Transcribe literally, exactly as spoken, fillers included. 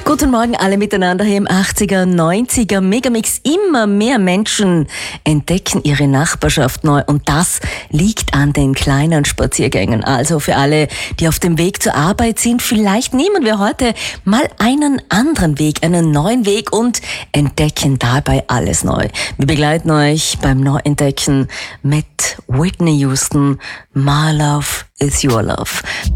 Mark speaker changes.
Speaker 1: Guten Morgen alle miteinander hier im achtziger, neunziger Megamix. Immer mehr Menschen entdecken ihre Nachbarschaft neu und das liegt an den kleinen Spaziergängen. Also für alle, die auf dem Weg zur Arbeit sind, vielleicht nehmen wir heute mal einen anderen Weg, einen neuen Weg und entdecken dabei alles neu. Wir begleiten euch beim Neuentdecken mit Whitney Houston, My Love is Your Love.